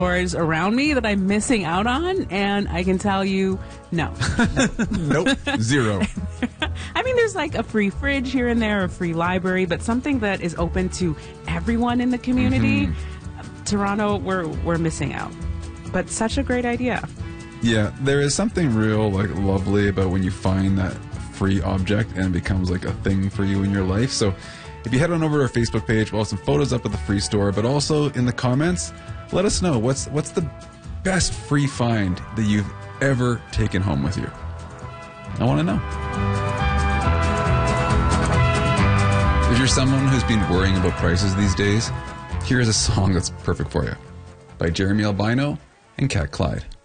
stores around me that I'm missing out on, and I can tell you, no. Nope, zero. I mean, there's like a free fridge here and there, a free library, but something that is open to everyone in the community. Toronto, we're missing out. But such a great idea. Yeah, there is something real lovely about when you find that free object and it becomes like a thing for you in your life. So if you head on over to our Facebook page, we'll have some photos up at the free store, but also in the comments, let us know what's the best free find that you've ever taken home with you. I want to know. If you're someone who's been worrying about prices these days, here's a song that's perfect for you by Jeremy Albino and Cat Clyde.